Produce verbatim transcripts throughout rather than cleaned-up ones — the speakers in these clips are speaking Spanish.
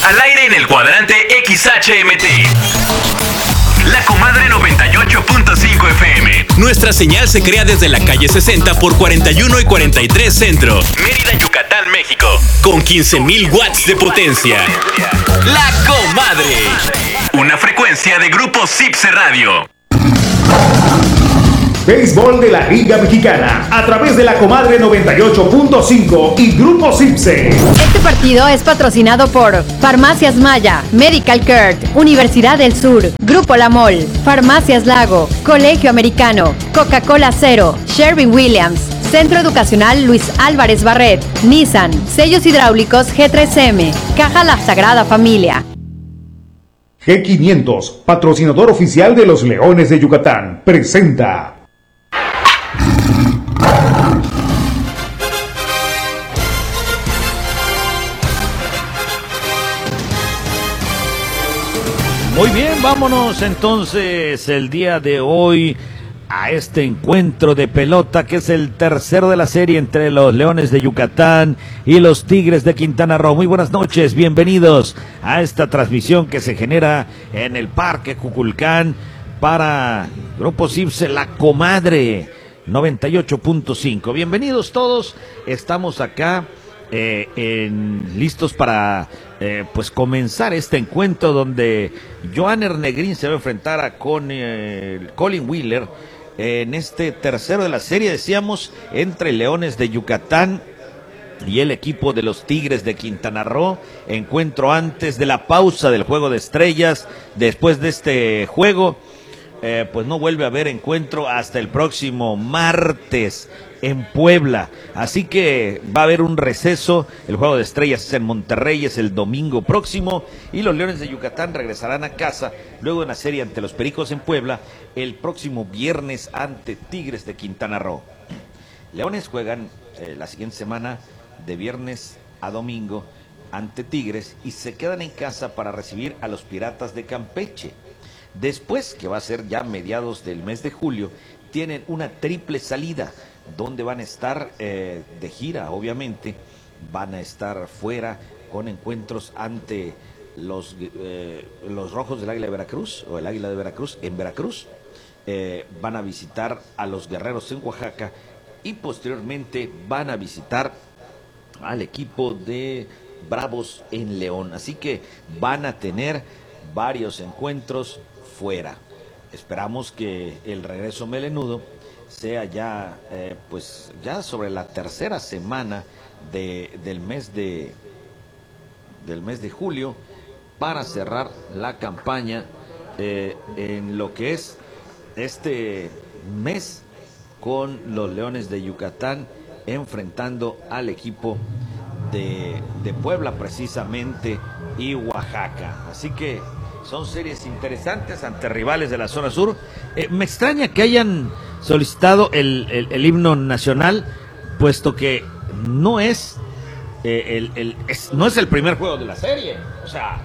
Al aire en el cuadrante X H M T. La Comadre noventa y ocho punto cinco F M. Nuestra señal se crea desde la calle sesenta por cuarenta y uno y cuarenta y tres Centro, Mérida, Yucatán, México, con quince mil watts de potencia. La Comadre. Una frecuencia de Grupo Cipse Radio. Béisbol de la Liga Mexicana a través de la Comadre noventa y ocho punto cinco y Grupo Cipse. Este partido es patrocinado por Farmacias Maya, Medical Care, Universidad del Sur, Grupo La Mol, Farmacias Lago, Colegio Americano, Coca-Cola Cero, Sherwin Williams, Centro Educacional Luis Álvarez Barret, Nissan, Sellos Hidráulicos G tres M, Caja La Sagrada Familia. G quinientos, patrocinador oficial de los Leones de Yucatán, presenta Muy bien, vámonos entonces el día de hoy a este encuentro de pelota que es el tercero de la serie entre los Leones de Yucatán y los Tigres de Quintana Roo. Muy buenas noches, bienvenidos a esta transmisión que se genera en el Parque Cuculcán para Grupo Cipse, La Comadre noventa y ocho punto cinco. Bienvenidos todos, estamos acá eh, en, listos para eh, pues comenzar este encuentro donde Johanner Negrín se va a enfrentar a con, eh, Colin Wheeler en este tercero de la serie, decíamos, entre Leones de Yucatán y el equipo de los Tigres de Quintana Roo. Encuentro antes de la pausa del Juego de Estrellas. Después de este juego, eh, pues no vuelve a haber encuentro hasta el próximo martes en Puebla. Así que va a haber un receso. El Juego de Estrellas es en Monterrey, es el domingo próximo. Y los Leones de Yucatán regresarán a casa luego de una serie ante los Pericos en Puebla el próximo viernes ante Tigres de Quintana Roo. Leones juegan eh, la siguiente semana de viernes a domingo ante Tigres y se quedan en casa para recibir a los Piratas de Campeche. Después, que va a ser ya mediados del mes de julio, tienen una triple salida donde van a estar eh, de gira, obviamente, van a estar fuera con encuentros ante los, eh, los Rojos del Águila de Veracruz o el Águila de Veracruz en Veracruz, eh, van a visitar a los Guerreros en Oaxaca y posteriormente van a visitar al equipo de Bravos en León. Así que van a tener varios encuentros fuera. Esperamos que el regreso melenudo sea ya eh, pues ya sobre la tercera semana de, del mes de del mes de julio para cerrar la campaña eh, en lo que es este mes con los Leones de Yucatán enfrentando al equipo de, de Puebla precisamente y Oaxaca. Así que son series interesantes ante rivales de la zona sur. Eh, me extraña que hayan solicitado el, el, el himno nacional, puesto que no es, eh, el, el, es, no es el primer juego de la serie. O sea,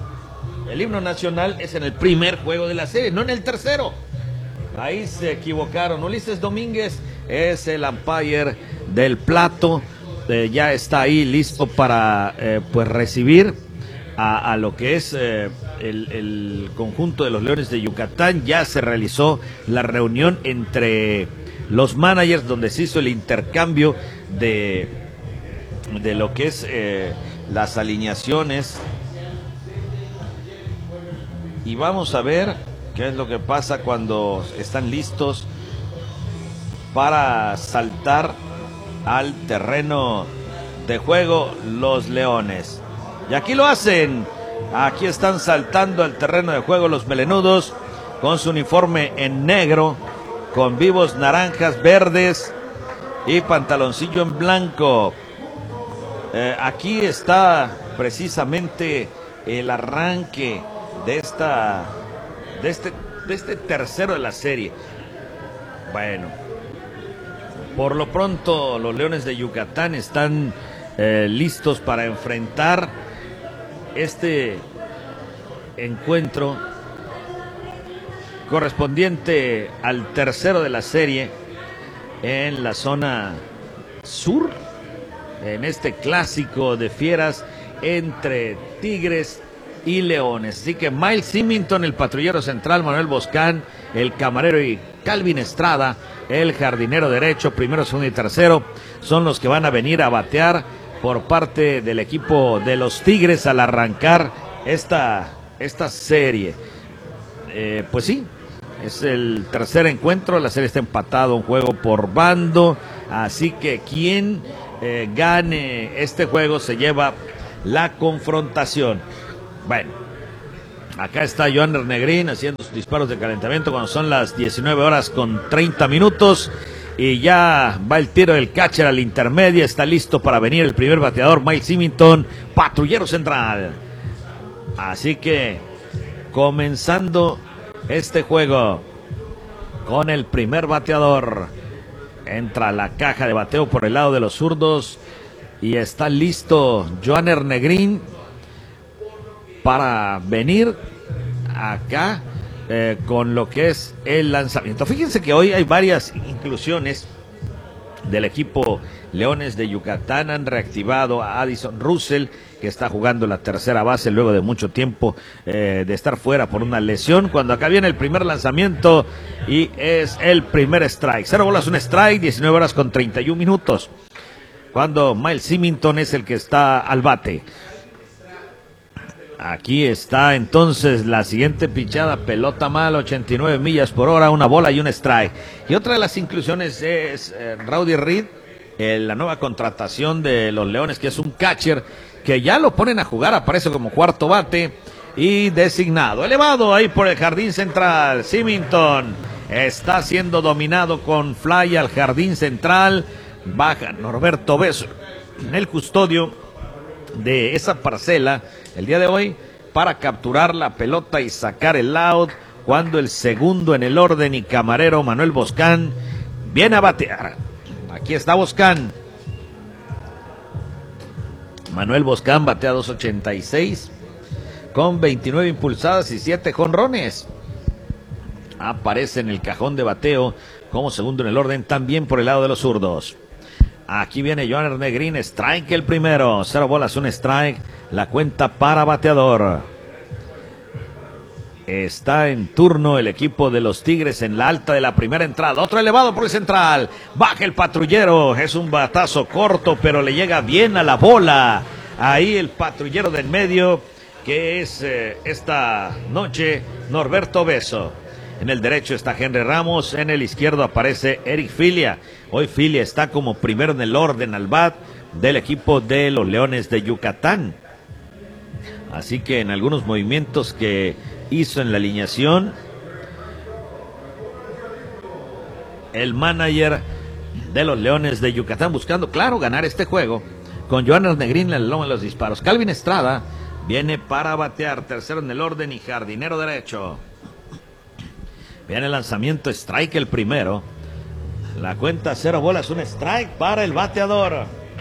el himno nacional es en el primer juego de la serie, no en el tercero. Ahí se equivocaron. Ulises Domínguez es el umpire del plato. Eh, ya está ahí listo para eh, pues recibir a, a lo que es eh, el, el conjunto de los Leones de Yucatán. Ya se realizó la reunión entre los managers donde se hizo el intercambio de, de lo que es eh, las alineaciones. Y vamos a ver qué es lo que pasa cuando están listos para saltar al terreno de juego los Leones. Y aquí lo hacen. Aquí están saltando al terreno de juego los melenudos con su uniforme en negro, con vivos naranjas, verdes y pantaloncillo en blanco. Eh, aquí está precisamente el arranque de esta de este de este tercero de la serie. Bueno, por lo pronto los Leones de Yucatán están eh, listos para enfrentar este encuentro correspondiente al tercero de la serie en la zona sur, en este clásico de fieras entre Tigres y Leones. Así que Miles Symington, el patrullero central, Manuel Boscán, el camarero y Calvin Estrada, el jardinero derecho, primero, segundo y tercero, son los que van a venir a batear por parte del equipo de los Tigres al arrancar esta, esta serie. Eh, pues sí, es el tercer encuentro, la serie está empatada, un juego por bando, así que quien eh, gane este juego se lleva la confrontación. Bueno, acá está Joaner Negrín haciendo sus disparos de calentamiento cuando son las diecinueve horas con treinta minutos y ya va el tiro del catcher al intermedio, está listo para venir el primer bateador, Miles Symington, patrullero central. Así que comenzando este juego con el primer bateador, entra a la caja de bateo por el lado de los zurdos y está listo Joaner Negrín para venir acá eh, con lo que es el lanzamiento. Fíjense que hoy hay varias inclusiones del equipo Leones de Yucatán. Han reactivado a Addison Russell, que está jugando la tercera base luego de mucho tiempo eh, de estar fuera por una lesión. Cuando acá viene el primer lanzamiento y es el primer strike. Cero bolas, un strike, diecinueve horas con treinta y un minutos. Cuando Miles Symington es el que está al bate. Aquí está entonces la siguiente pichada, pelota mal, ochenta y nueve millas por hora, una bola y un strike. Y otra de las inclusiones es eh, Rowdy Reed, eh, la nueva contratación de los Leones, que es un catcher que ya lo ponen a jugar, aparece como cuarto bate y designado. Elevado ahí por el jardín central, Symington está siendo dominado con fly al jardín central, baja Norberto Beso, el custodio de esa parcela el día de hoy para capturar la pelota y sacar el out, cuando el segundo en el orden y camarero Manuel Boscán viene a batear. Aquí está Boscán. Manuel Boscán batea dos ochenta y seis con veintinueve impulsadas y siete jonrones. Aparece en el cajón de bateo como segundo en el orden también por el lado de los zurdos. Aquí viene Joaner Negrín, strike el primero, cero bolas, un strike, la cuenta para bateador. Está en turno el equipo de los Tigres en la alta de la primera entrada, otro elevado por el central, baja el patrullero, es un batazo corto pero le llega bien a la bola. Ahí el patrullero del medio, que es eh, esta noche Norberto Beso. En el derecho está Henry Ramos, en el izquierdo aparece Eric Filia. Hoy Filia está como primero en el orden al bat del equipo de los Leones de Yucatán. Así que en algunos movimientos que hizo en la alineación, el manager de los Leones de Yucatán buscando, claro, ganar este juego, con Joaner Negrín en el lomo de los disparos. Calvin Estrada viene para batear, tercero en el orden y jardinero derecho. Viene el lanzamiento, strike el primero. La cuenta cero bolas, un strike para el bateador.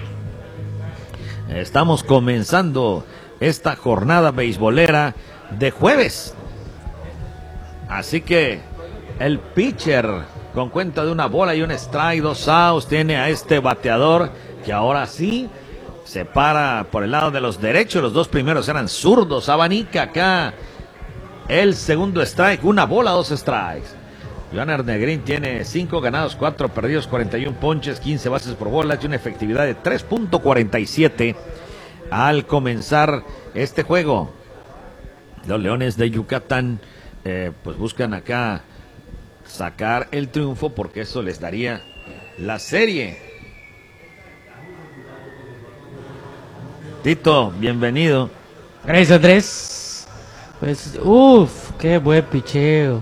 Estamos comenzando esta jornada beisbolera de jueves. Así que el pitcher con cuenta de una bola y un strike, dos outs, tiene a este bateador que ahora sí se para por el lado de los derechos. Los dos primeros eran zurdos, abanica acá el segundo strike, una bola, dos strikes. Joaner Negrín tiene cinco ganados, cuatro perdidos, cuarenta y uno ponches, quince bases por bola, tiene una efectividad de tres punto cuarenta y siete al comenzar este juego. Los Leones de Yucatán eh, pues buscan acá sacar el triunfo, porque eso les daría la serie. Tito, bienvenido. Gracias, Andrés. Pues, uff, qué buen picheo.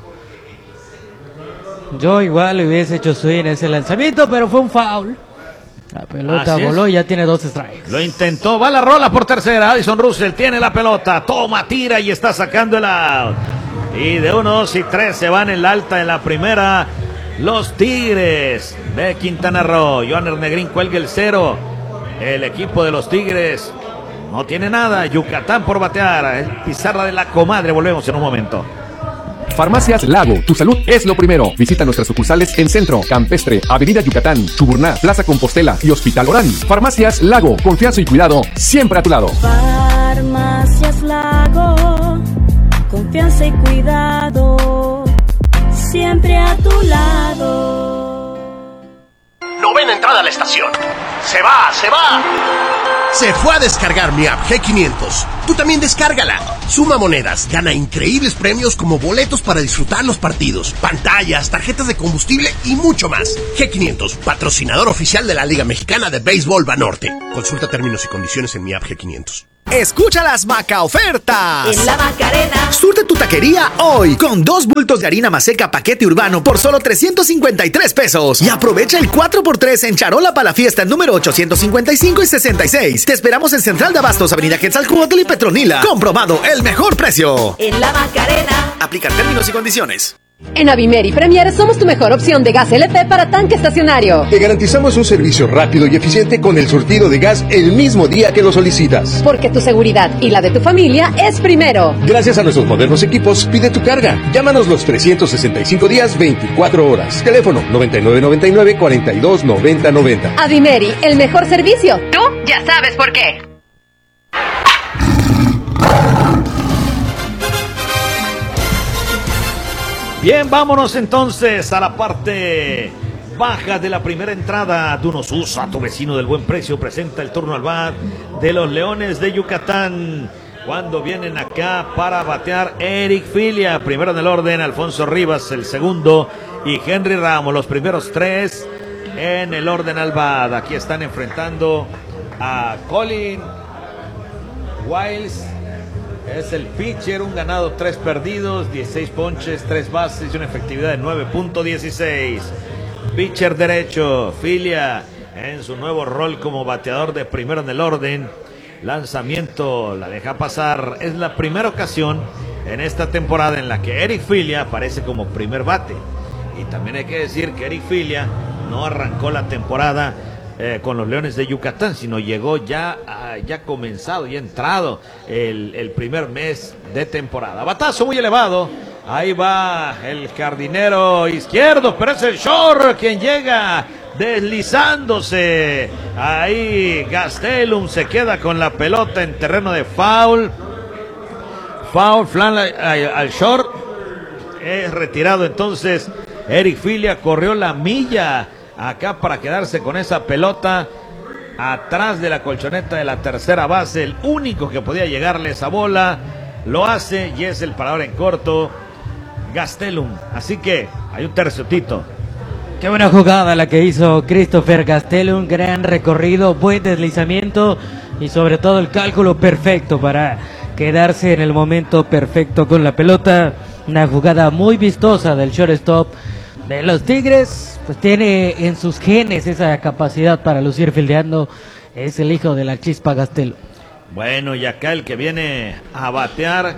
Yo igual le hubiese hecho swing en ese lanzamiento, pero fue un foul. La pelota Así voló es. y ya tiene dos strikes. Lo intentó, va la rola por tercera. Addison Russell tiene la pelota, toma, tira y está sacando el out. Y de uno, dos y tres se van en la alta en la primera los Tigres de Quintana Roo. Joaner Negrín cuelga el cero. El equipo de los Tigres no tiene nada. Yucatán por batear. El pizarra de la comadre. Volvemos en un momento. Farmacias Lago, tu salud es lo primero. Visita nuestras sucursales en Centro, Campestre, Avenida Yucatán, Chuburná, Plaza Compostela y Hospital Orán. Farmacias Lago, confianza y cuidado siempre a tu lado. Farmacias Lago, confianza y cuidado siempre a tu lado. Novena entrada a la estación. Se va, se va. Se fue a descargar mi app G quinientos. Tú también descárgala. Suma monedas, gana increíbles premios como boletos para disfrutar los partidos, pantallas, tarjetas de combustible y mucho más. G quinientos, patrocinador oficial de la Liga Mexicana de Béisbol Banorte. Consulta términos y condiciones en mi app G quinientos. Escucha las Maca ofertas. En la Macarena. Surte tu taquería hoy con dos bultos de harina maseca paquete urbano por solo trescientos cincuenta y tres pesos. Y aprovecha el cuatro por tres en charola para la fiesta número ochocientos cincuenta y cinco y sesenta y seis. Te esperamos en Central de Abastos, Avenida Quetzalcóatl y Petronila. Comprobado, el mejor precio. En la Macarena. Aplicar términos y condiciones. En Avimer y Premier somos tu mejor opción de gas L P para tanque estacionario. Te garantizamos un servicio rápido y eficiente con el surtido de gas el mismo día que lo solicitas. Porque tu seguridad y la de tu familia es primero. Gracias a nuestros modernos equipos, pide tu carga. Llámanos los trescientos sesenta y cinco días, veinticuatro horas. Teléfono noventa y nueve noventa y nueve, cuarenta y dos noventa noventa. Avimeri, el mejor servicio. Tú ya sabes por qué. Bien, vámonos entonces a la parte baja de la primera entrada. Dunos Usa, tu vecino del buen precio, presenta el turno al bat de los Leones de Yucatán. Cuando vienen acá para batear Eric Filia, primero en el orden, Alfonso Rivas el segundo y Henry Ramos, los primeros tres en el orden al bat. Aquí están enfrentando a Colin Wiles. Es el pitcher, un ganado, tres perdidos, dieciséis ponches, tres bases y una efectividad de nueve punto dieciséis. Pitcher derecho, Filia, en su nuevo rol como bateador de primero en el orden. Lanzamiento, la deja pasar. Es la primera ocasión en esta temporada en la que Eric Filia aparece como primer bate. Y también hay que decir que Eric Filia no arrancó la temporada Eh, con los Leones de Yucatán, sino llegó ya, uh, ya comenzado, ya entrado el, el primer mes de temporada. Batazo muy elevado, ahí va el jardinero izquierdo, pero es el short quien llega deslizándose. Ahí Gastelum se queda con la pelota en terreno de foul. Foul, flan al, al short. Es retirado entonces Eric Filia, corrió la milla acá para quedarse con esa pelota atrás de la colchoneta de la tercera base. El único que podía llegarle esa bola lo hace y es el parador en corto, Gastelum. Así que hay un terciotito. Qué buena jugada la que hizo Christopher Gastelum, gran recorrido, buen deslizamiento y sobre todo el cálculo perfecto para quedarse en el momento perfecto con la pelota. Una jugada muy vistosa del shortstop de los Tigres. Pues tiene en sus genes esa capacidad para lucir fildeando. Es el hijo de la Chispa Gastelum. Bueno, y acá el que viene a batear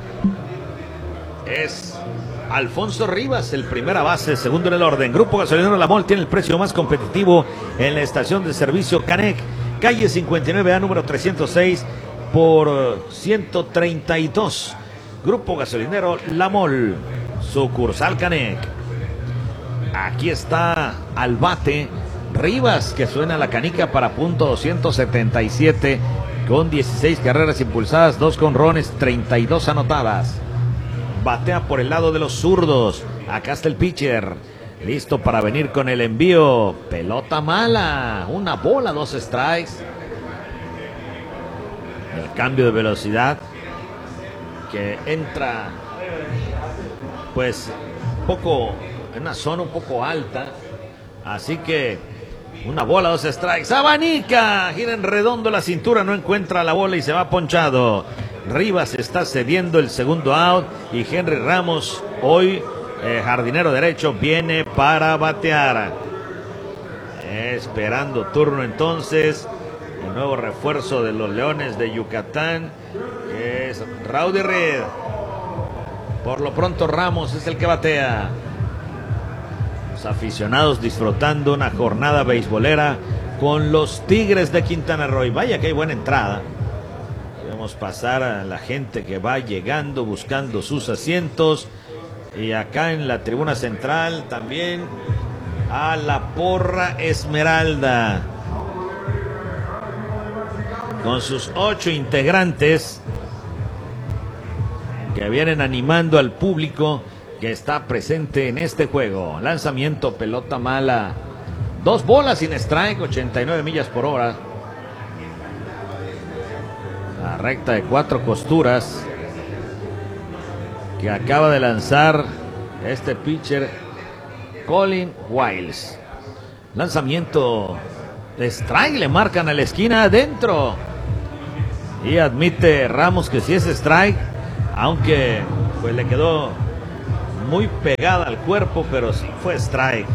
es Alfonso Rivas, el primera base, segundo en el orden. Grupo Gasolinero La Mol tiene el precio más competitivo en la estación de servicio Canec, calle cincuenta y nueve A, número trescientos seis, por ciento treinta y dos. Grupo Gasolinero La Mol, sucursal Canec. Aquí está al bate Rivas, que suena la canica para punto doscientos setenta y siete, con dieciséis carreras impulsadas, dos jonrones, treinta y dos anotadas. Batea por el lado de los zurdos. Acá está el pitcher, listo para venir con el envío. Pelota mala, una bola, dos strikes. El cambio de velocidad que entra pues poco en una zona un poco alta, así que una bola, dos strikes. Abanica, gira en redondo la cintura, no encuentra la bola y se va ponchado. Rivas está cediendo el segundo out y Henry Ramos, hoy eh, jardinero derecho, viene para batear. Esperando turno entonces el nuevo refuerzo de los Leones de Yucatán, que es Rowdy Reed. Por lo pronto Ramos es el que batea. Los aficionados disfrutando una jornada beisbolera con los Tigres de Quintana Roo. Y vaya que hay buena entrada. Vamos a pasar a la gente que va llegando buscando sus asientos. Y acá en la tribuna central también a la Porra Esmeralda, con sus ocho integrantes que vienen animando al público que está presente en este juego. Lanzamiento, pelota mala. Dos bolas sin strike, ochenta y nueve millas por hora. La recta de cuatro costuras que acaba de lanzar este pitcher Colin Wiles. Lanzamiento de strike, le marcan a la esquina adentro. Y admite Ramos que sí es strike, aunque pues le quedó muy pegada al cuerpo, pero sí fue strike.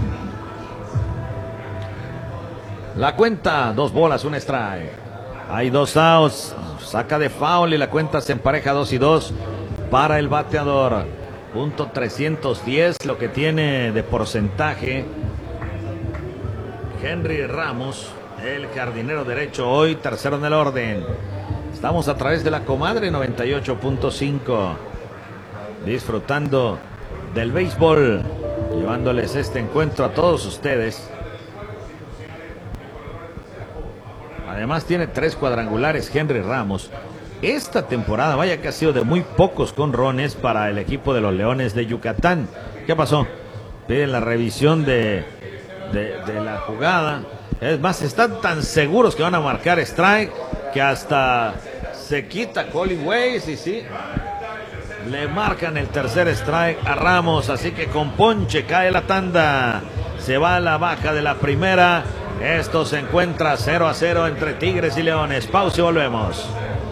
La cuenta, dos bolas, un strike. Hay dos outs, saca de foul y la cuenta se empareja dos y dos para el bateador. Punto trescientos diez lo que tiene de porcentaje Henry Ramos, el jardinero derecho, hoy tercero en el orden. Estamos a través de la Comadre noventa y ocho punto cinco, disfrutando del béisbol, llevándoles este encuentro a todos ustedes. Además tiene tres cuadrangulares Henry Ramos. Esta temporada, vaya que ha sido de muy pocos jonrones para el equipo de los Leones de Yucatán. ¿Qué pasó? Piden la revisión de, de, de la jugada. Es más, están tan seguros que van a marcar strike que hasta se quita Colin Weiss y sí, le marcan el tercer strike a Ramos. Así que con ponche cae la tanda. Se va a la baja de la primera. Esto se encuentra cero a cero entre Tigres y Leones. Pausa y volvemos.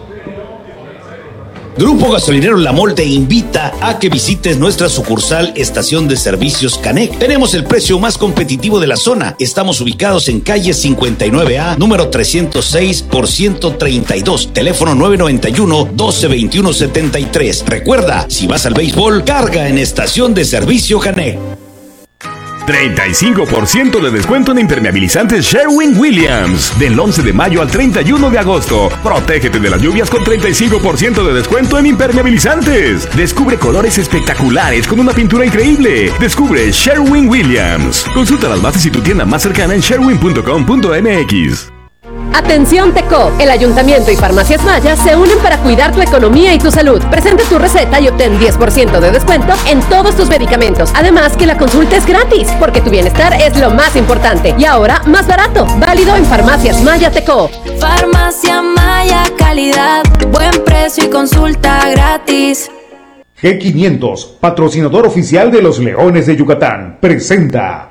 Grupo Gasolinero La Mol te invita a que visites nuestra sucursal Estación de Servicios Canec. Tenemos el precio más competitivo de la zona. Estamos ubicados en calle cincuenta y nueve A, número trescientos seis por ciento treinta y dos. Teléfono nueve noventa y uno, doce veintiuno setenta y tres. Recuerda, si vas al béisbol, carga en Estación de Servicio Canec. treinta y cinco por ciento de descuento en impermeabilizantes Sherwin-Williams. Del once de mayo al treinta y uno de agosto. Protégete de las lluvias con treinta y cinco por ciento de descuento en impermeabilizantes. Descubre colores espectaculares con una pintura increíble. Descubre Sherwin-Williams. Consulta las bases y tu tienda más cercana en sherwin punto com punto m x. Atención Teco, el Ayuntamiento y Farmacias Maya se unen para cuidar tu economía y tu salud. Presenta tu receta y obtén diez por ciento de descuento en todos tus medicamentos. Además que la consulta es gratis, porque tu bienestar es lo más importante. Y ahora, más barato. Válido en Farmacias Maya Teco. Farmacia Maya, calidad, buen precio y consulta gratis. G quinientos, patrocinador oficial de los Leones de Yucatán, presenta...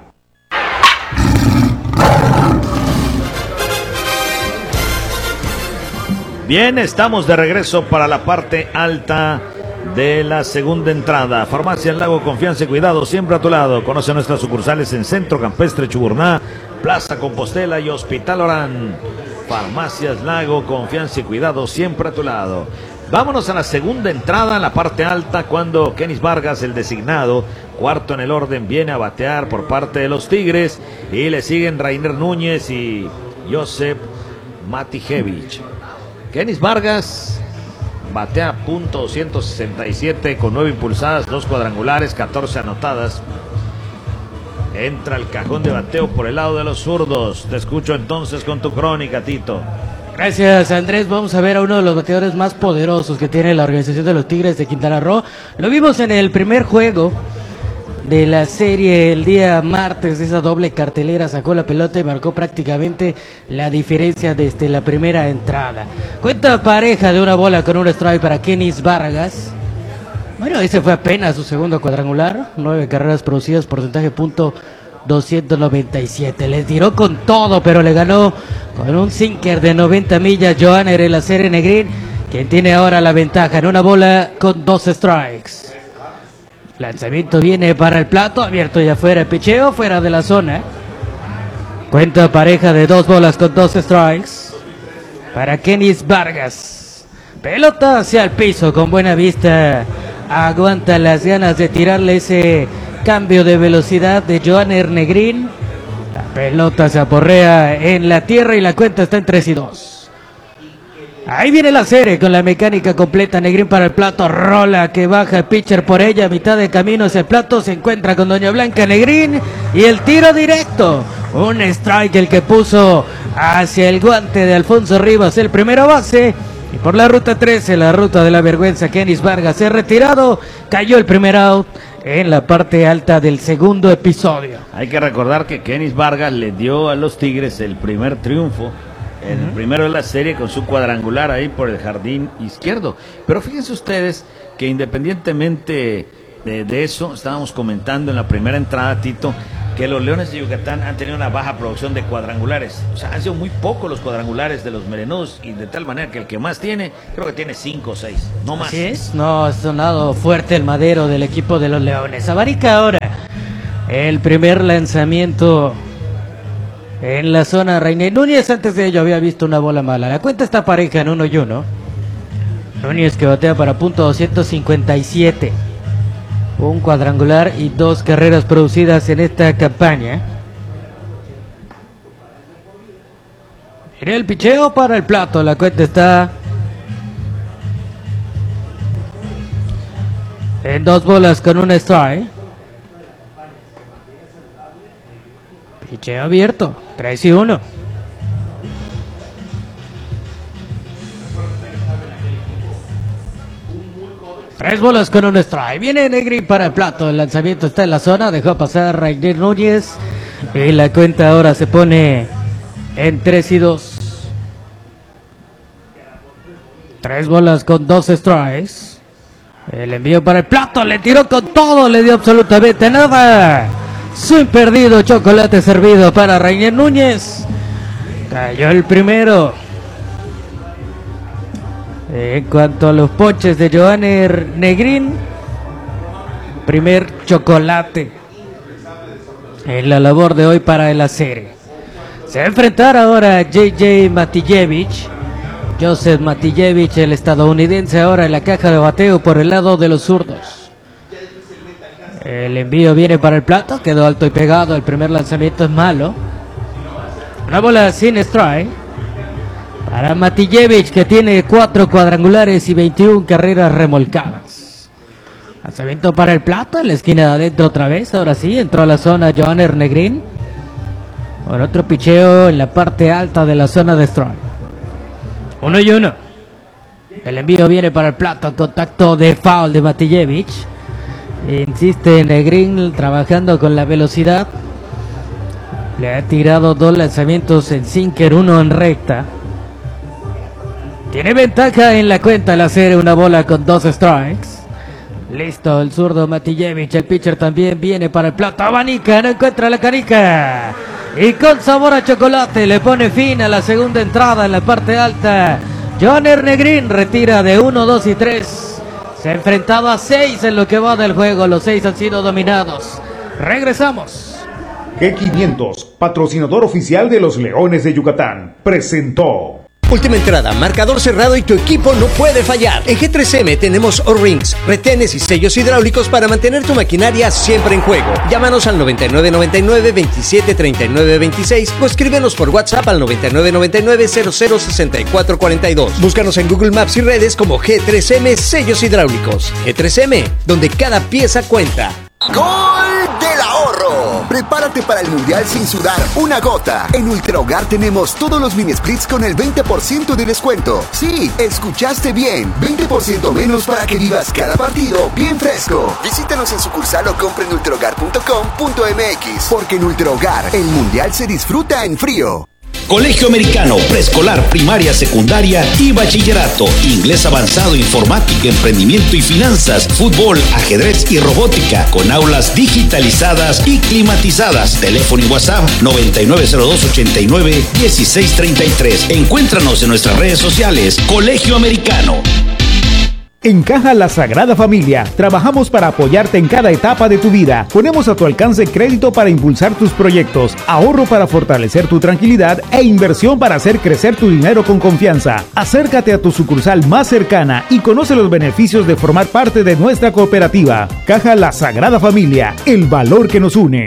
Bien, estamos de regreso para la parte alta de la segunda entrada. Farmacia El Lago, confianza y cuidado siempre a tu lado. Conoce nuestras sucursales en Centro, Campestre, Chuburná, Plaza Compostela y Hospital Orán. Farmacias Lago, confianza y cuidado siempre a tu lado. Vámonos a la segunda entrada, la parte alta, cuando Kenis Vargas, el designado, cuarto en el orden, viene a batear por parte de los Tigres. Y le siguen Rainer Núñez y Josep Matijevich. Kenis Vargas batea punto doscientos sesenta y siete con nueve impulsadas, dos cuadrangulares, catorce anotadas. Entra el cajón de bateo por el lado de los zurdos. Te escucho entonces con tu crónica, Tito. Gracias, Andrés. Vamos a ver a uno de los bateadores más poderosos que tiene la organización de los Tigres de Quintana Roo. Lo vimos en el primer juego de la serie el día martes, esa doble cartelera, sacó la pelota y marcó prácticamente la diferencia desde la primera entrada. Cuenta pareja de una bola con un strike para Kenis Vargas. Bueno, ese fue apenas su segundo cuadrangular, nueve carreras producidas, porcentaje punto doscientos noventa y siete. Le tiró con todo, pero le ganó con un sinker de noventa millas Johanner el Acere Negrín, quien tiene ahora la ventaja en una bola con dos strikes. Lanzamiento viene para el plato, abierto y afuera, picheo fuera de la zona. Cuenta pareja de dos bolas con dos strikes para Kenis Vargas. Pelota hacia el piso con buena vista. Aguanta las ganas de tirarle ese cambio de velocidad de Johanner Negrín. La pelota se aporrea en la tierra y la cuenta está en tres y dos. Ahí viene la serie con la mecánica completa. Negrín para el plato, rola que baja el pitcher por ella, a mitad de camino hacia el plato, se encuentra con Doña Blanca Negrín y el tiro directo. Un strike el que puso hacia el guante de Alfonso Rivas, el primera base. Y por la ruta trece, la ruta de la vergüenza, Kenis Vargas se ha retirado. Cayó el primer out en la parte alta del segundo episodio. Hay que recordar que Kenis Vargas le dio a los Tigres el primer triunfo, el uh-huh. primero de la serie, con su cuadrangular ahí por el jardín izquierdo. Pero fíjense ustedes que independientemente de, de eso, estábamos comentando en la primera entrada, Tito, que los Leones de Yucatán han tenido una baja producción de cuadrangulares. O sea, han sido muy pocos los cuadrangulares de los merenudos, y de tal manera que el que más tiene, creo que tiene cinco o seis, no más. Así es, no ha sonado fuerte el madero del equipo de los Leones. Abarica ahora el primer lanzamiento en la zona Reina. Núñez antes de ello había visto una bola mala. La cuenta está pareja en uno y uno. Núñez que batea para punto doscientos cincuenta y siete. Un cuadrangular y dos carreras producidas en esta campaña. Mira el picheo para el plato. La cuenta está en dos bolas con un strike. Picheo abierto. tres y uno. Tres bolas con un strike. Viene Negrín para el plato. El lanzamiento está en la zona. Dejó pasar Rainer Núñez. Y la cuenta ahora se pone en tres y dos. Tres bolas con dos strikes. El envío para el plato. Le tiró con todo. Le dio absolutamente nada. Swing perdido. Chocolate servido para Rainer Núñez. Cayó el primero. En cuanto a los ponches de Johanner Negrín, primer chocolate en la labor de hoy para el serie. Se va a enfrentar ahora a J J Matijevich. Joseph Matijevich, el estadounidense, ahora en la caja de bateo por el lado de los zurdos. El envío viene para el plato, quedó alto y pegado. El primer lanzamiento es malo. Una bola sin strike para Matijevich, que tiene cuatro cuadrangulares y veintiuna carreras remolcadas. Lanzamiento para el plato, en la esquina de adentro otra vez. Ahora sí, entró a la zona Johanner Negrín. Por otro picheo en la parte alta de la zona de strike. Uno y uno. El envío viene para el plato, contacto de foul de Matijevich. Insiste Negrín trabajando con la velocidad. Le ha tirado dos lanzamientos en sinker, uno en recta. Tiene ventaja en la cuenta al hacer una bola con dos strikes. Listo el zurdo Matijevich. El pitcher también viene para el plato. Abanica, no encuentra la canica. Y con sabor a chocolate le pone fin a la segunda entrada en la parte alta. Johanner Negrín retira de uno, dos y tres. Se ha enfrentado a seis en lo que va del juego. Los seis han sido dominados. Regresamos. G quinientos, patrocinador oficial de los Leones de Yucatán, presentó. Última entrada, marcador cerrado y tu equipo no puede fallar. En G tres M tenemos O-Rings, retenes y sellos hidráulicos para mantener tu maquinaria siempre en juego. Llámanos al noventa y nueve noventa y nueve veintisiete treinta y nueve veintiséis o escríbenos por WhatsApp al noventa y nueve noventa y nueve cero cero sesenta y cuatro cuarenta y dos. Búscanos en Google Maps y redes como G tres M Sellos Hidráulicos. G tres M, donde cada pieza cuenta. ¡Gol del ahorro! Prepárate para el Mundial sin sudar una gota. En Ultra Hogar tenemos todos los mini splits con el veinte por ciento de descuento. Sí, escuchaste bien. veinte por ciento menos para que vivas cada partido bien fresco. Visítanos en sucursal o compre en ultrahogar punto com punto m x. Porque en Ultra Hogar el Mundial se disfruta en frío. Colegio Americano, preescolar, primaria, secundaria y bachillerato. Inglés avanzado, informática, emprendimiento y finanzas, fútbol, ajedrez y robótica, con aulas digitalizadas y climatizadas. Teléfono y WhatsApp noventa y nueve cero dos ochenta y nueve dieciséis treinta y tres. Encuéntranos en nuestras redes sociales. Colegio Americano. En Caja La Sagrada Familia, trabajamos para apoyarte en cada etapa de tu vida. Ponemos a tu alcance crédito para impulsar tus proyectos, ahorro para fortalecer tu tranquilidad e inversión para hacer crecer tu dinero con confianza. Acércate a tu sucursal más cercana y conoce los beneficios de formar parte de nuestra cooperativa. Caja La Sagrada Familia, el valor que nos une.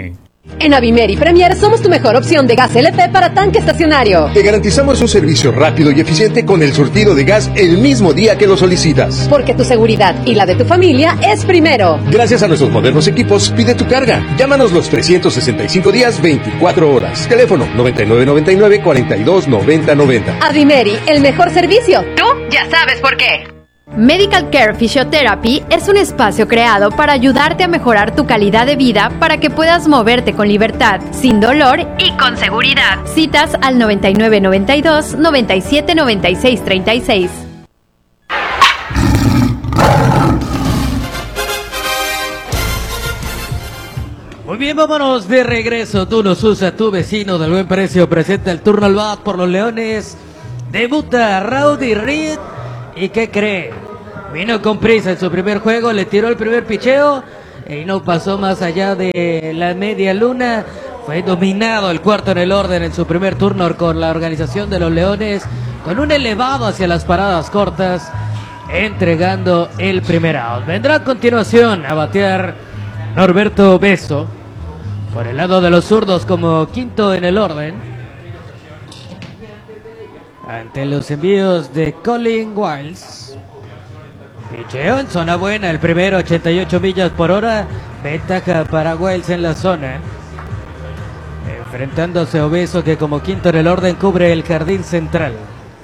En Avimeri Premier somos tu mejor opción de gas L P para tanque estacionario. Te garantizamos un servicio rápido y eficiente con el surtido de gas el mismo día que lo solicitas. Porque tu seguridad y la de tu familia es primero. Gracias a nuestros modernos equipos, pide tu carga. Llámanos los trescientos sesenta y cinco días, veinticuatro horas. Teléfono noventa y nueve noventa y nueve, cuarenta y dos noventa noventa. Avimeri, el mejor servicio. Tú ya sabes por qué. Medical Care Physiotherapy es un espacio creado para ayudarte a mejorar tu calidad de vida para que puedas moverte con libertad, sin dolor y con seguridad. Citas al noventa y nueve noventa y dos, noventa y siete noventa y seis treinta y seis. Muy bien, vámonos de regreso. Tú nos usa tu vecino del buen precio. Presenta el turno al bat por los Leones. Debuta Rowdy Reed. ¿Y qué cree? Vino con prisa en su primer juego, le tiró el primer picheo y no pasó más allá de la media luna. Fue dominado el cuarto en el orden en su primer turno con la organización de los Leones, con un elevado hacia las paradas cortas, entregando el primer out. Vendrá a continuación a batear Norberto Beso por el lado de los zurdos como quinto en el orden, ante los envíos de Colin Wiles. Picheo en zona buena, el primero, ochenta y ocho millas por hora. Ventaja para Wiles en la zona. Enfrentándose a Obeso, que como quinto en el orden cubre el jardín central.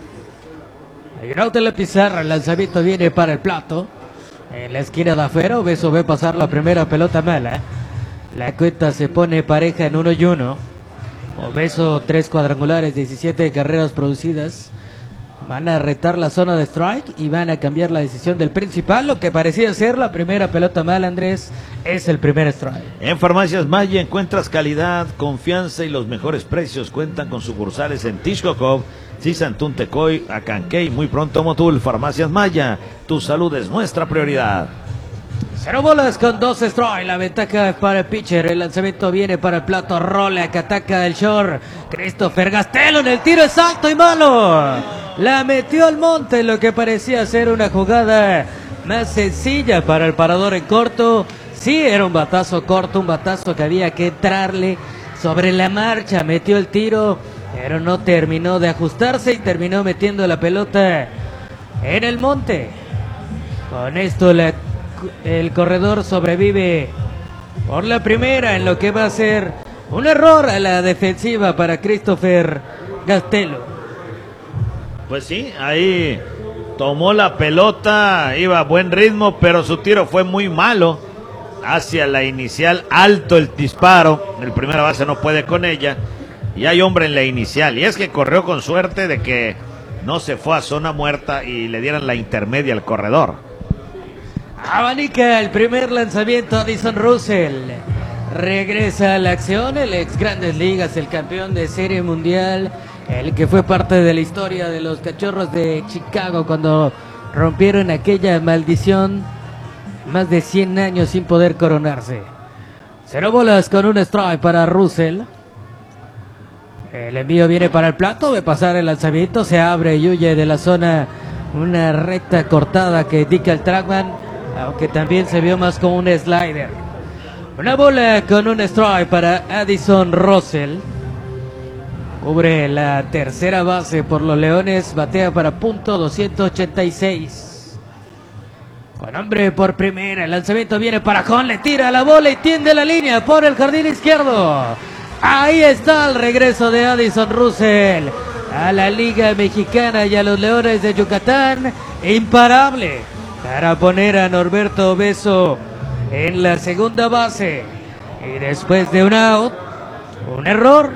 Hay un out en la pizarra, el lanzamiento viene para el plato. En la esquina de afuera, Obeso ve pasar la primera pelota mala. La cuenta se pone pareja en uno y uno. Obeso, tres cuadrangulares, diecisiete carreras producidas. Van a retar la zona de strike y van a cambiar la decisión del principal. Lo que parecía ser la primera pelota mala, Andrés, es el primer strike. En Farmacias Maya encuentras calidad, confianza y los mejores precios. Cuentan con sucursales en Tixcocov, Sisantún, Tecoy, Acancay, muy pronto Motul. Farmacias Maya, tu salud es nuestra prioridad. Cero bolas con dos strikes, la ventaja para el pitcher, el lanzamiento viene para el plato, rola que ataca el short, Christopher Gastelum, el tiro es alto y malo, la metió al monte, lo que parecía ser una jugada más sencilla para el parador en corto. Sí, era un batazo corto, un batazo que había que entrarle sobre la marcha, metió el tiro, pero no terminó de ajustarse y terminó metiendo la pelota en el monte. Con esto la el corredor sobrevive por la primera en lo que va a ser un error a la defensiva para Christopher Gastelum. Pues sí, ahí tomó la pelota, iba a buen ritmo, pero su tiro fue muy malo hacia la inicial, alto el disparo, el primera base no puede con ella y hay hombre en la inicial, y es que corrió con suerte de que no se fue a zona muerta y le dieran la intermedia al corredor. Abanica el primer lanzamiento, Addison Russell. Regresa a la acción, el ex Grandes Ligas, el campeón de Serie Mundial, el que fue parte de la historia de los Cachorros de Chicago cuando rompieron aquella maldición, más de cien años sin poder coronarse. Cero bolas con un strike para Russell. El envío viene para el plato, ve pasar el lanzamiento, se abre y huye de la zona una recta cortada que indica el trackman, aunque también se vio más como un slider. Una bola con un strike para Addison Russell. Cubre la tercera base por los Leones, batea para punto doscientos ochenta y seis. Con hombre por primera, el lanzamiento viene para Con, le tira la bola y tiende la línea por el jardín izquierdo. Ahí está el regreso de Addison Russell a la Liga Mexicana y a los Leones de Yucatán. Imparable para poner a Norberto Beso en la segunda base. Y después de un out, un error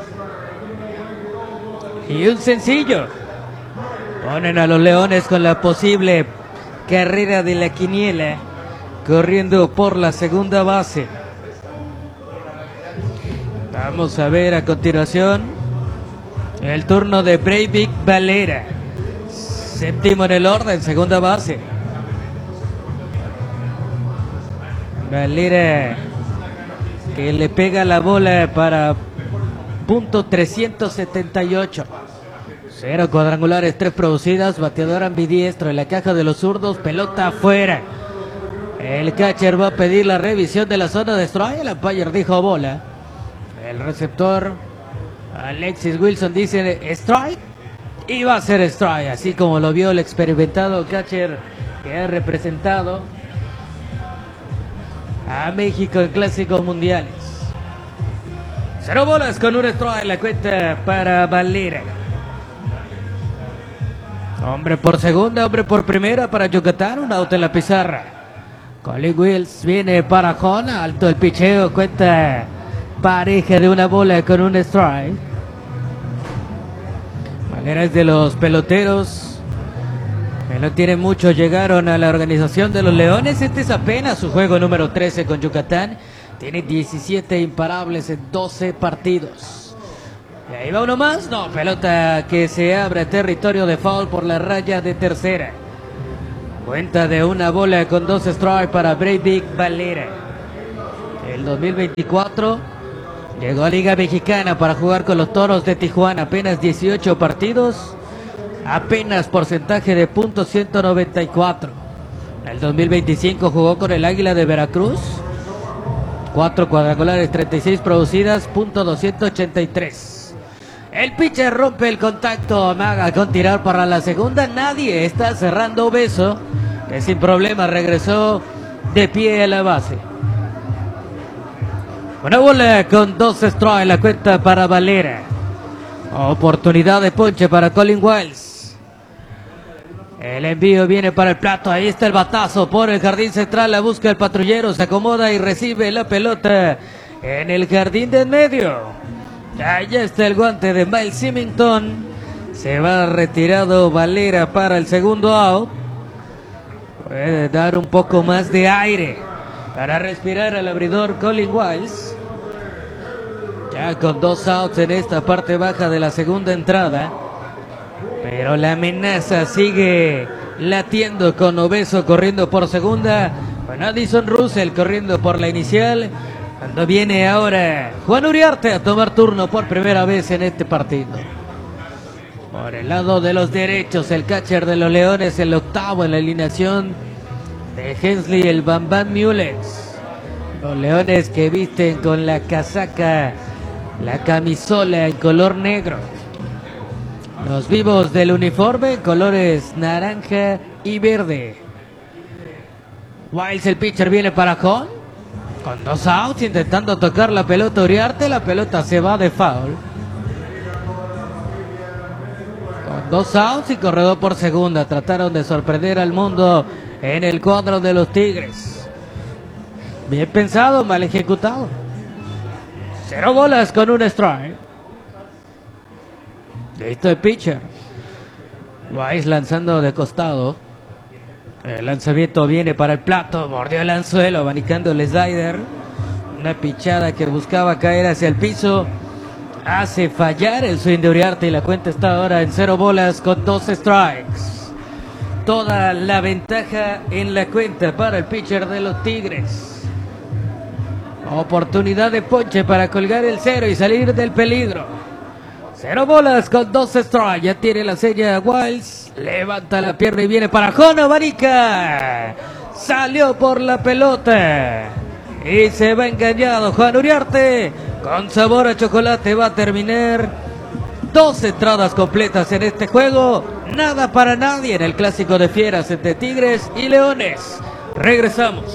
y un sencillo, ponen a los Leones con la posible carrera de la quiniela, corriendo por la segunda base. Vamos a ver a continuación el turno de Breivik Valera, séptimo en el orden, segunda base. Valera, que le pega la bola para punto trescientos setenta y ocho. Cero cuadrangulares, tres producidas, bateador ambidiestro en la caja de los zurdos, pelota afuera. El catcher va a pedir la revisión de la zona de strike, el umpire dijo bola. El receptor Alexis Wilson dice strike y va a ser strike, así como lo vio el experimentado catcher que ha representado a México en clásicos mundiales. Cero bolas con un strike en la cuenta para Valera. Hombre por segunda, hombre por primera para Yucatán, un out en la pizarra. Colin Wills viene para Jona, alto el picheo, cuenta pareja de una bola con un strike. Valera es de los peloteros que no tiene mucho, llegaron a la organización de los Leones. Este es apenas su juego número trece con Yucatán. Tiene diecisiete imparables en doce partidos. Y ahí va uno más. No, pelota que se abre territorio de foul por la raya de tercera. Cuenta de una bola con dos strikes para Brady Valera. El dos mil veinticuatro llegó a Liga Mexicana para jugar con los Toros de Tijuana. Apenas dieciocho partidos. Apenas porcentaje de punto ciento noventa y cuatro. En el dos mil veinticinco jugó con el Águila de Veracruz. Cuatro cuadrangulares, treinta y seis producidas, punto doscientos ochenta y tres. El pitcher rompe el contacto, amaga con tirar para la segunda. Nadie está cerrando Beso, que sin problema regresó de pie a la base. Una bola con dos strikes en la cuenta para Valera. Oportunidad de ponche para Colin Wells. El envío viene para el plato, ahí está el batazo por el jardín central, la busca el patrullero, se acomoda y recibe la pelota en el jardín de en medio. Allá está el guante de Miles Symington, se va retirado Valera para el segundo out. Puede dar un poco más de aire para respirar al abridor Colin Wells. Ya con dos outs en esta parte baja de la segunda entrada. Pero la amenaza sigue latiendo con Obeso corriendo por segunda. Con Addison Russell corriendo por la inicial. Cuando viene ahora Juan Uriarte a tomar turno por primera vez en este partido. Por el lado de los derechos, el catcher de los Leones, el octavo en la alineación de Hensley, el Bam Bam Mullens. Los Leones que visten con la casaca, la camisola en color negro. Los vivos del uniforme, colores naranja y verde. Wiles, el pitcher, viene para Con. Con dos outs, intentando tocar la pelota Uriarte. La pelota se va de foul. Con dos outs y corredor por segunda. Trataron de sorprender al mundo en el cuadro de los Tigres. Bien pensado, mal ejecutado. Cero bolas con un strike. Listo el pitcher. Wise lanzando de costado. El lanzamiento viene para el plato. Mordió el anzuelo, abanicando el slider. Una pichada que buscaba caer hacia el piso. Hace fallar el swing de Uriarte y la cuenta está ahora en cero bolas con dos strikes. Toda la ventaja en la cuenta para el pitcher de los Tigres. Oportunidad de ponche para colgar el cero y salir del peligro. Cero bolas con dos strikes. Ya tiene la seña Wiles. Levanta la pierna y viene para Jona Vanica. Salió por la pelota. Y se va engañado Juan Uriarte. Con sabor a chocolate va a terminar. Dos entradas completas en este juego. Nada para nadie en el clásico de fieras entre Tigres y Leones. Regresamos.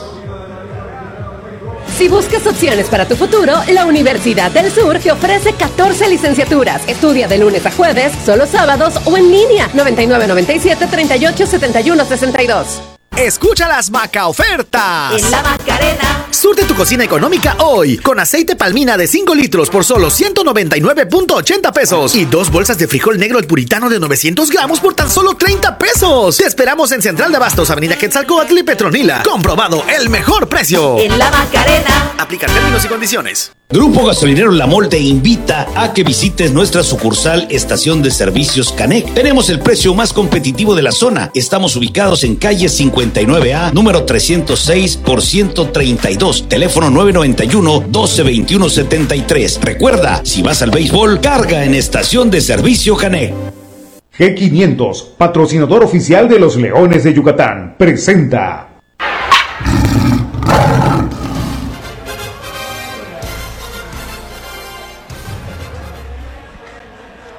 Si buscas opciones para tu futuro, la Universidad del Sur te ofrece catorce licenciaturas. Estudia de lunes a jueves, solo sábados o en línea. noventa y nueve noventa y siete treinta y ocho setenta y uno sesenta y dos. Escucha las Maca ofertas. En la Macarena. Surte tu cocina económica hoy con aceite palmina de cinco litros por solo ciento noventa y nueve punto ochenta pesos y dos bolsas de frijol negro el puritano de novecientos gramos por tan solo treinta pesos. Te esperamos en Central de Abastos, Avenida Quetzalcóatl y Petronila. Comprobado el mejor precio. En la Macarena. Aplica términos y condiciones. Grupo Gasolinero La Mol te invita a que visites nuestra sucursal Estación de Servicios Canec. Tenemos el precio más competitivo de la zona. Estamos ubicados en calle cincuenta y nueve A, número trescientos seis por ciento treinta y dos. Teléfono nueve noventa y uno, doce veintiuno setenta y tres. Recuerda, si vas al béisbol, carga en Estación de Servicio Canec. G quinientos, patrocinador oficial de los Leones de Yucatán, presenta.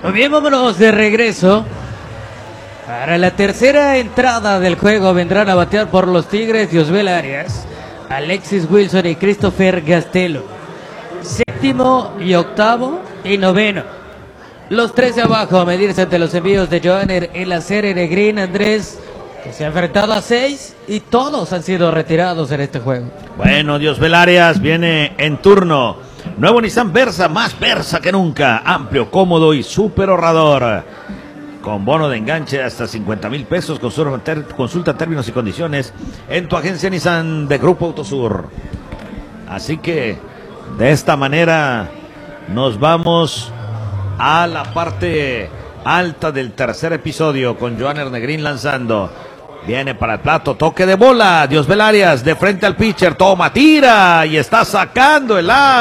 Bien, vámonos de regreso. Para la tercera entrada del juego vendrán a batear por los Tigres Diosbel Arias, Alexis Wilson y Christopher Gastelo. Séptimo y octavo y noveno. Los tres de abajo a medirse ante los envíos de Johanner El Acere Negrín Andrés, que se ha enfrentado a seis y todos han sido retirados en este juego. Bueno, Diosbel Arias viene en turno. Nuevo Nissan Versa, más Versa que nunca. Amplio, cómodo y súper ahorrador. Con bono de enganche hasta cincuenta mil pesos. Consulta términos y condiciones en tu agencia Nissan de Grupo Autosur. Así que de esta manera nos vamos a la parte alta del tercer episodio con Johanner Negrín lanzando. Viene para el plato, toque de bola. Diosbel Arias de frente al pitcher. Toma, tira y está sacando el A.